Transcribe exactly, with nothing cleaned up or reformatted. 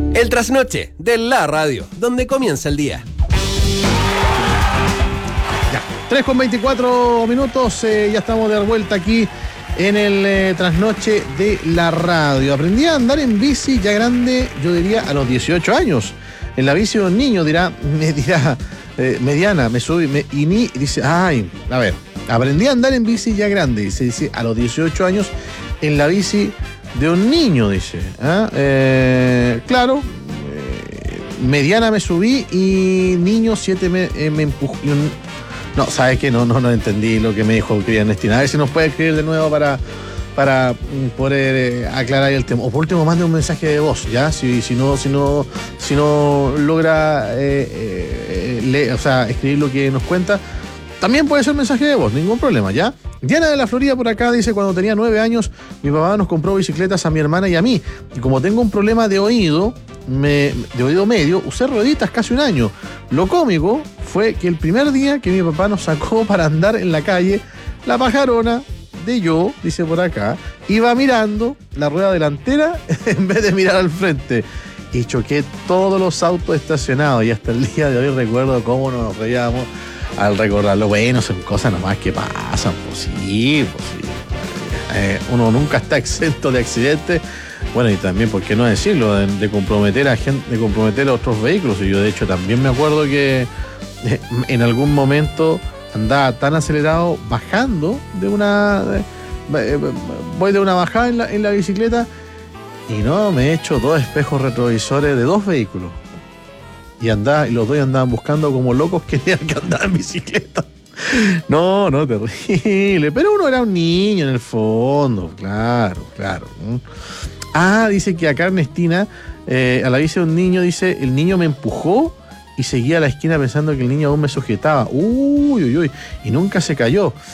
El trasnoche de la radio, donde comienza el día. Ya, tres con veinticuatro minutos, eh, ya estamos de vuelta aquí en el eh, trasnoche de la radio. Aprendí a andar en bici ya grande, yo diría a los dieciocho años. En la bici de un niño dirá, me dirá, eh, mediana, me subí, me, y ni, dice, ay, a ver, aprendí a andar en bici ya grande, dice, dice a los dieciocho años, en la bici de un niño, dice. ¿eh? Eh, claro, eh, mediana me subí y niño siete me, eh, me empujó. No, ¿sabes qué? No, no, no entendí lo que me dijo querida Ernestina. A ver si nos puede escribir de nuevo para, para poder eh, aclarar el tema. O por último, mande un mensaje de voz, ¿ya? Si, si no, si no, si no logra eh, eh, leer, o sea, escribir lo que nos cuenta, también puede ser mensaje de voz, ningún problema, ¿ya? Diana de la Florida por acá dice, cuando tenía nueve años, mi papá nos compró bicicletas a mi hermana y a mí. Y como tengo un problema de oído, me, de oído medio, usé rueditas casi un año. Lo cómico fue que el primer día que mi papá nos sacó para andar en la calle, la pajarona de yo, dice por acá, iba mirando la rueda delantera en vez de mirar al frente. Y choqué todos los autos estacionados. Y hasta el día de hoy recuerdo cómo nos reíamos al recordarlo. Bueno, son cosas nomás que pasan, pues sí, pues sí. Eh, uno nunca está exento de accidentes. Bueno, y también, ¿por qué no decirlo? De, de comprometer a gente, de comprometer a otros vehículos. Y yo, de hecho, también me acuerdo que eh, en algún momento andaba tan acelerado bajando de una. De, eh, voy de una bajada en la, en la bicicleta y no, me he hecho dos espejos retrovisores de dos vehículos. Y andaba, y los dos andaban buscando como locos querían que andaba en bicicleta. No, no, terrible. Pero uno era un niño en el fondo, claro, claro. Ah, dice que acá Ernestina, eh, a la bici de un niño, dice, el niño me empujó y seguía a la esquina pensando que el niño aún me sujetaba. Uy, uy, uy. Y nunca se cayó.